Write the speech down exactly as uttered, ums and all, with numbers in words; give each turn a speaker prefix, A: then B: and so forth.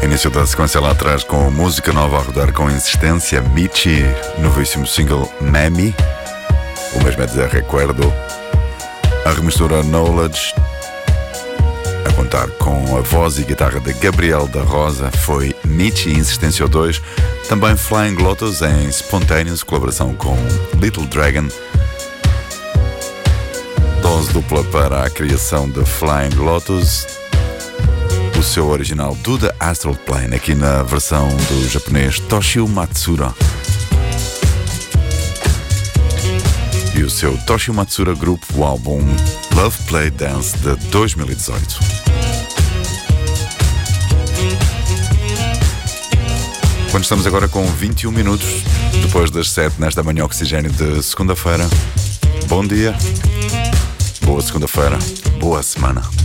A: Início da sequência lá atrás com música nova a rodar com insistência. Michi, novíssimo single Mami, o mesmo é dizer Recuerdo. A remistura Knowledge, a contar com a voz e guitarra de Gabriel da Rosa, foi Michi Insistência dois. Também Flying Lotus em Spontaneous, colaboração com Little Dragon. Dose dupla para a criação de Flying Lotus, o seu original do The Astral Plane, aqui na versão do japonês Toshio Matsura. E o seu Toshio Matsura Group, o álbum Love Play Dance de dois mil e dezoito. Quando estamos agora com vinte e um minutos depois das sete nesta manhã oxigênio de segunda-feira. Bom dia, boa segunda-feira, boa semana.